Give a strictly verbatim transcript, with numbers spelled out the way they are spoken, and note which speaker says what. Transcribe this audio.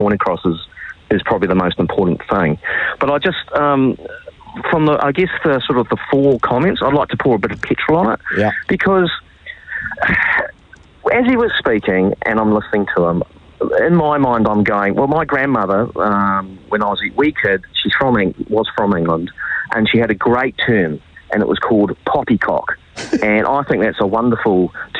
Speaker 1: point across is, is probably the most important thing. But I just, um, from the, I guess the sort of the four comments, I'd like to pour a bit of petrol on it.
Speaker 2: Yeah.
Speaker 1: Because as he was speaking, and I'm listening to him, in my mind I'm going, well, my grandmother, um, when I was a wee kid, she's from Eng- was from England, and she had a great term, and it was called poppycock. And I think that's a wonderful